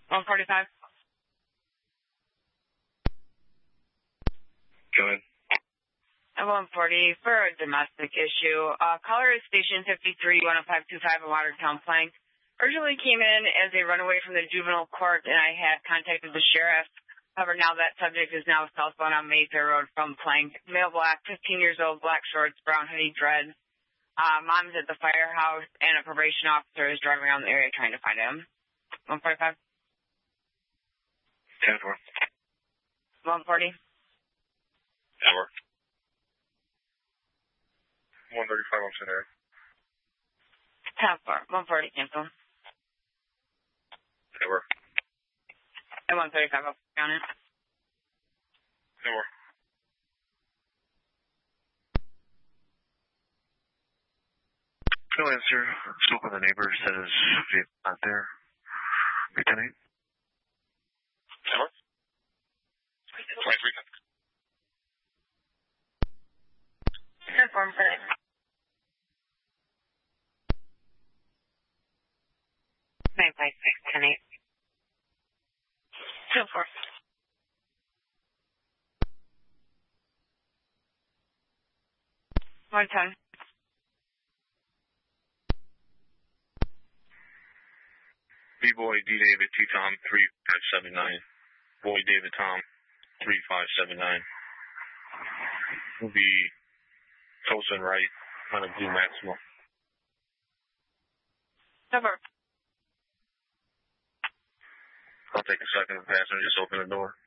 145. Go ahead. At 140 for a domestic issue. Caller is station 53 10525 in Watertown Plank. Originally came in as a runaway from the juvenile court, and I had contacted the sheriff. However, now that subject is now southbound on Mayfair Road from Plank. Male black, 15 years old, black shorts, brown hoodie, dreads. Mom's at the firehouse, and a probation officer is driving around the area trying to find him. 145. 10-4. 140. That works. 135 on Center. 10-4. 140 cancel. That works. At 135 up on it. That works. No answer. Spoke with the neighbor, said his vehicle not there. Lieutenant. That works. 23. 10-4 for it. 956, 10-8. 2-4. One time. B-Boy D. David T. Tom 3579. Boy David Tom 3579. Will be Tosin right on a blue Maxima. Cover. I'll take a second to pass and just open the door.